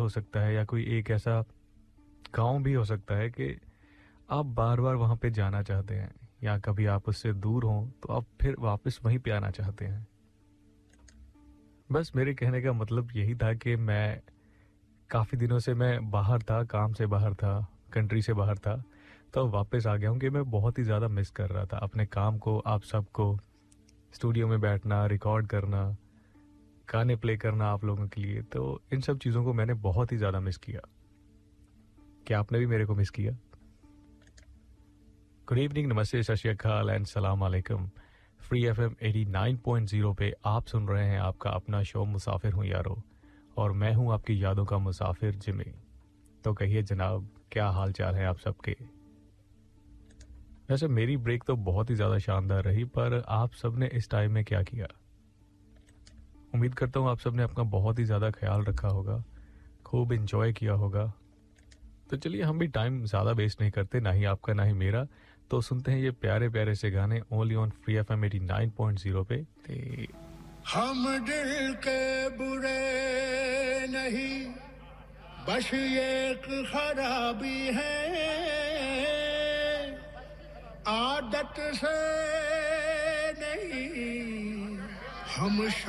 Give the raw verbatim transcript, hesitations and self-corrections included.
सकता है या कोई एक ऐसा गाँव भी हो सकता है कि आप बार-बार वहाँ पे जाना चाहते हैं या कभी आप उससे दूर हों तो आप फिर वापस वहीं पे आना चाहते हैं। बस मेरे कहने का मतलब यही था कि मैं काफ़ी दिनों से मैं बाहर था, काम से बाहर था, कंट्री से बाहर था, तो वापस आ गया हूँ कि मैं बहुत ही ज़्यादा मिस कर रहा था अपने काम को, आप सबको, स्टूडियो में बैठना, रिकॉर्ड करना, गाने प्ले करना आप लोगों के लिए, तो इन सब चीज़ों को मैंने बहुत ही ज़्यादा मिस किया। क्या आपने भी मेरे को मिस किया? गुड इवनिंग, नमस्ते, सत श्री अकाल एंड सलाम अलैकुम। Free FM eighty nine point zero पे आप सुन रहे हैं आपका अपना शो मुसाफिर हूँ यारो, और मैं हूँ आपकी यादों का मुसाफिर जिमी। तो कहिए जनाब, क्या हाल चाल है आप सबके? वैसे मेरी ब्रेक तो बहुत ही ज़्यादा शानदार रही, पर आप सब ने इस टाइम में क्या किया? उम्मीद करता हूँ आप सब ने अपना बहुत ही ज़्यादा ख्याल रखा होगा, खूब इंजॉय किया होगा। तो चलिए हम भी टाइम ज़्यादा वेस्ट नहीं करते, ना ही आपका ना ही मेरा, तो सुनते हैं ये प्यारे प्यारे से गाने only on free FM eighty nine point zero पे। ते हम दिल के बुरे नहीं, बस एक खराबी है, आदत से नहीं हम